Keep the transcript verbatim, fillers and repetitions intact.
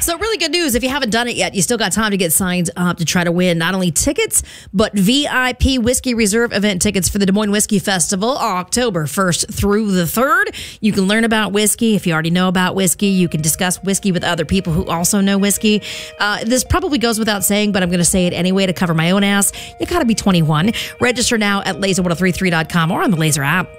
So really good news. If you haven't done it yet, you still got time to get signed up to try to win not only tickets, but V I P Whiskey Reserve event tickets for the Des Moines Whiskey Festival, October first through the third. You can learn about whiskey. If you already know about whiskey, you can discuss whiskey with other people who also know whiskey. Uh, this probably goes without saying, but I'm going to say it anyway to cover my own ass. You got to be twenty-one. Register now at laser ten thirty-three dot com or on the Laser app.